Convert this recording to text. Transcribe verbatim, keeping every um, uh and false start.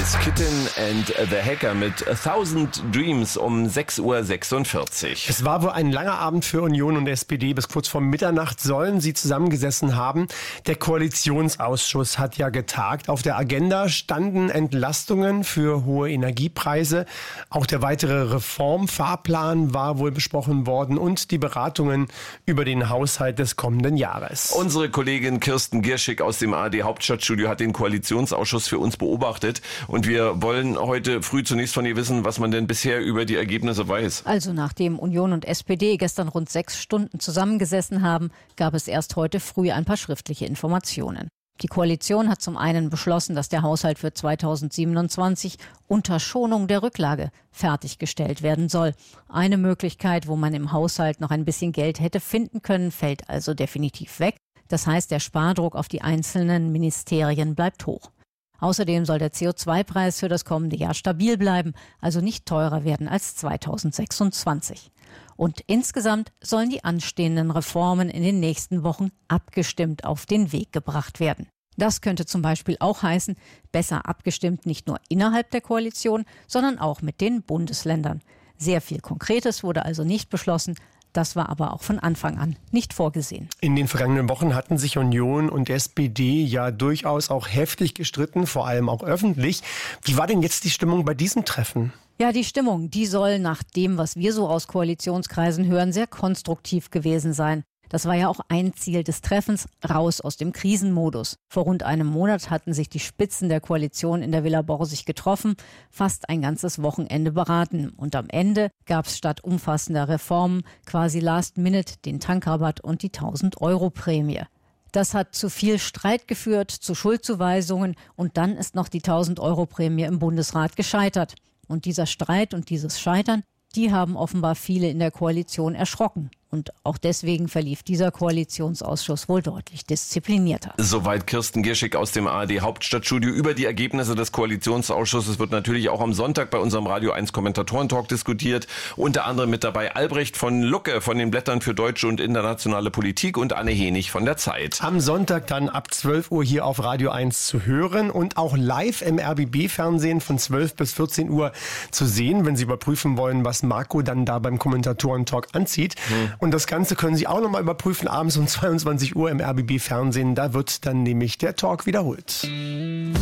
Eagles, Kitten and the Hacker mit A Thousand Dreams um sechs Uhr sechsundvierzig. Es war wohl ein langer Abend für Union und S P D. Bis kurz vor Mitternacht sollen sie zusammengesessen haben. Der Koalitionsausschuss hat ja getagt. Auf der Agenda standen Entlastungen für hohe Energiepreise. Auch der weitere Reformfahrplan war wohl besprochen worden und die Beratungen über den Haushalt des kommenden Jahres. Unsere Kollegin Kirsten Gierschik aus dem A R D Hauptstadtstudio hat den Koalitionsausschuss für uns beobachtet. Und wir wollen heute früh zunächst von ihr wissen, was man denn bisher über die Ergebnisse weiß. Also nachdem Union und S P D gestern rund sechs Stunden zusammengesessen haben, gab es erst heute früh ein paar schriftliche Informationen. Die Koalition hat zum einen beschlossen, dass der Haushalt für zweitausendsiebenundzwanzig unter Schonung der Rücklage fertiggestellt werden soll. Eine Möglichkeit, wo man im Haushalt noch ein bisschen Geld hätte finden können, fällt also definitiv weg. Das heißt, der Spardruck auf die einzelnen Ministerien bleibt hoch. Außerdem soll der C O zwei Preis für das kommende Jahr stabil bleiben, also nicht teurer werden als zweitausendsechsundzwanzig. Und insgesamt sollen die anstehenden Reformen in den nächsten Wochen abgestimmt auf den Weg gebracht werden. Das könnte zum Beispiel auch heißen, besser abgestimmt nicht nur innerhalb der Koalition, sondern auch mit den Bundesländern. Sehr viel Konkretes wurde also nicht beschlossen. Das war aber auch von Anfang an nicht vorgesehen. In den vergangenen Wochen hatten sich Union und S P D ja durchaus auch heftig gestritten, vor allem auch öffentlich. Wie war denn jetzt die Stimmung bei diesem Treffen? Ja, die Stimmung, die soll nach dem, was wir so aus Koalitionskreisen hören, sehr konstruktiv gewesen sein. Das war ja auch ein Ziel des Treffens, raus aus dem Krisenmodus. Vor rund einem Monat hatten sich die Spitzen der Koalition in der Villa Borsig getroffen, fast ein ganzes Wochenende beraten. Und am Ende gab es statt umfassender Reformen quasi last minute den Tankrabatt und die tausend-Euro-Prämie. Das hat zu viel Streit geführt, zu Schuldzuweisungen und dann ist noch die tausend-Euro-Prämie im Bundesrat gescheitert. Und dieser Streit und dieses Scheitern, die haben offenbar viele in der Koalition erschrocken. Und auch deswegen verlief dieser Koalitionsausschuss wohl deutlich disziplinierter. Soweit Kirsten Gierschik aus dem A R D Hauptstadtstudio. Über die Ergebnisse des Koalitionsausschusses wird natürlich auch am Sonntag bei unserem Radio eins Kommentatoren-Talk diskutiert. Unter anderem mit dabei Albrecht von Lucke von den Blättern für deutsche und internationale Politik und Anne Henig von der Zeit. Am Sonntag dann ab zwölf Uhr hier auf Radio eins zu hören und auch live im R B B-Fernsehen von zwölf bis vierzehn Uhr zu sehen, wenn Sie überprüfen wollen, was Marco dann da beim Kommentatoren-Talk anzieht. Hm. Und das Ganze können Sie auch nochmal überprüfen, abends um zweiundzwanzig Uhr im R B B-Fernsehen. Da wird dann nämlich der Talk wiederholt.